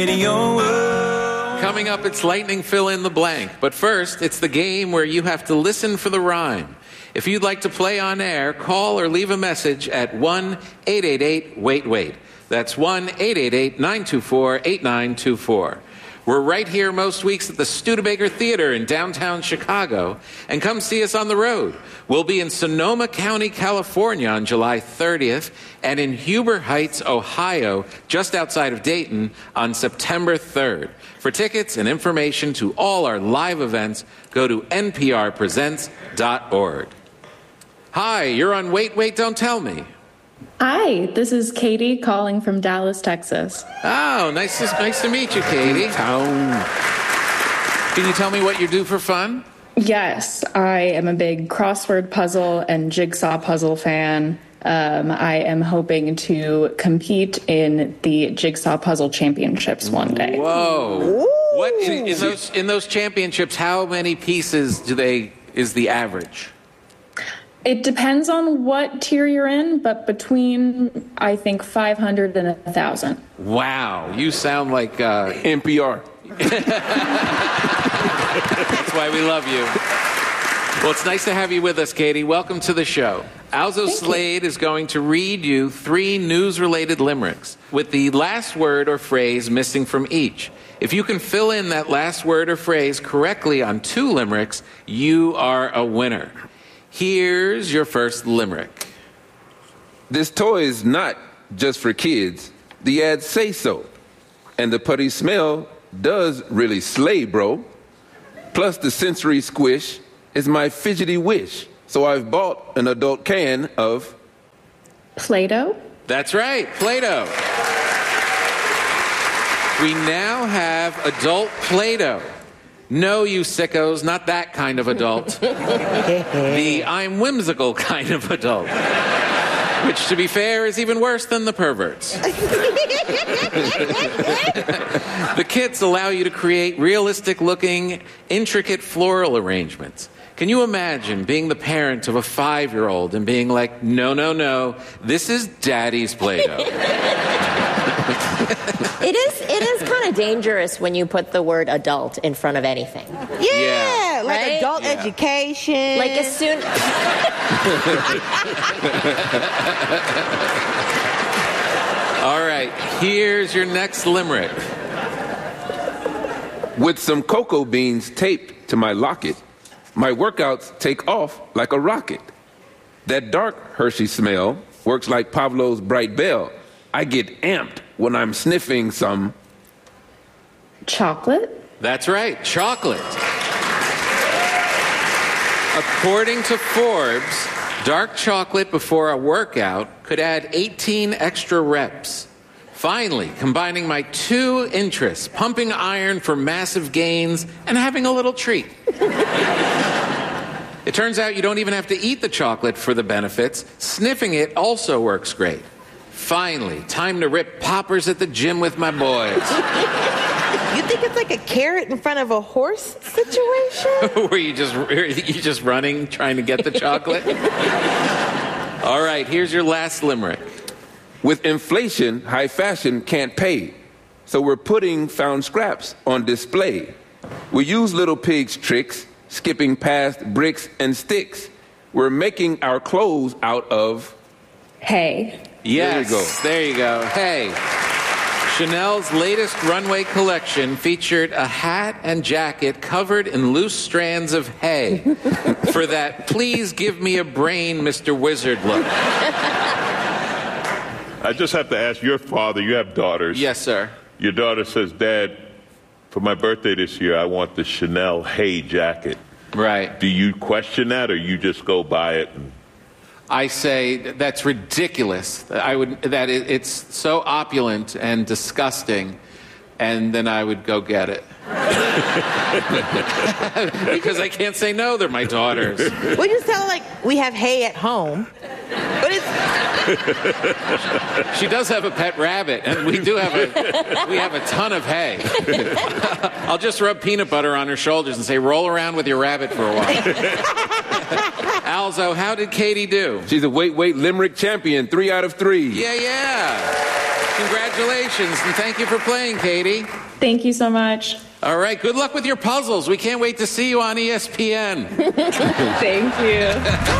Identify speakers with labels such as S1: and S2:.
S1: Coming up, it's lightning fill in the blank. But first, it's the game where you have to listen for the rhyme. If you'd like to play on air, call or leave a message at 1-888-WAIT-WAIT. That's 1-888-924-8924. We're right here most weeks at the Studebaker Theater in downtown Chicago. And come see us on the road. We'll be in Sonoma County, California on July 30th and in Huber Heights, Ohio, just outside of Dayton, on September 3rd. For tickets and information to all our live events, go to nprpresents.org. Hi, you're on Wait, Wait, Don't Tell Me.
S2: Hi, this is Katie calling from Dallas, Texas.
S1: Oh, nice to meet you, Katie. Can you tell me what you do for fun?
S2: Yes, I am a big crossword puzzle and jigsaw puzzle fan. I am hoping to compete in the Jigsaw Puzzle Championships one day.
S1: Whoa. What in those championships, how many pieces is the average?
S2: It depends on what tier you're in, but between, I think, 500 and 1,000.
S1: Wow, you sound like
S3: NPR.
S1: That's why we love you. Well, it's nice to have you with us, Katie. Welcome to the show. Alzo Slade is going to read you 3 news-related limericks with the last word or phrase missing from each. If you can fill in that last word or phrase correctly on 2 limericks, you are a winner. Here's your first limerick.
S3: This toy is not just for kids. The ads say so. And the putty smell does really slay, bro. Plus the sensory squish is my fidgety wish. So I've bought an adult can of...
S2: Play-Doh?
S1: That's right, Play-Doh. We now have adult Play-Doh. No, you sickos, not that kind of adult. The I'm whimsical kind of adult. Which, to be fair, is even worse than the perverts. The kits allow you to create realistic-looking, intricate floral arrangements. Can you imagine being the parent of a 5-year-old and being like, no, this is Daddy's Play-Doh?
S4: It is kind of dangerous when you put the word adult in front of anything.
S5: Yeah, like
S4: right?
S5: adult education.
S4: Like as soon...
S1: All right, here's your next limerick.
S3: With some cocoa beans taped to my locket, my workouts take off like a rocket. That dark Hershey smell works like Pablo's bright bell. I get amped when I'm sniffing some...
S2: Chocolate?
S1: That's right, chocolate. According to Forbes, dark chocolate before a workout could add 18 extra reps. Finally, combining my 2 interests, pumping iron for massive gains and having a little treat. It turns out you don't even have to eat the chocolate for the benefits. Sniffing it also works great. Finally, time to rip poppers at the gym with my boys.
S5: You think it's like a carrot in front of a horse situation?
S1: Where you just running, trying to get the chocolate? All right, here's your last limerick.
S3: With inflation, high fashion can't pay. So we're putting found scraps on display. We use little pigs' tricks, skipping past bricks and sticks. We're making our clothes out of...
S2: Hay.
S1: Yes, there you go. Hey. Chanel's latest runway collection featured a hat and jacket covered in loose strands of hay for that please give me a brain, Mr. Wizard look.
S6: I just have to ask your father, you have daughters.
S1: Yes, sir.
S6: Your daughter says, Dad, for my birthday this year, I want the Chanel hay jacket.
S1: Right.
S6: Do you question that or you just go buy it?
S1: I say that's ridiculous. It's so opulent and disgusting, and then I would go get it. Because I can't say no, they're my daughters.
S5: We just tell her, like, we have hay at home. But it's...
S1: She does have a pet rabbit, and we have a ton of hay. I'll just rub peanut butter on her shoulders and say, roll around with your rabbit for a while. Alzo, how did Katie do?
S3: She's a Wait, Wait limerick champion, 3 out of 3.
S1: Yeah. Congratulations, and thank you for playing, Katie.
S2: Thank you so much.
S1: All right, good luck with your puzzles. We can't wait to see you on ESPN.
S2: Thank you.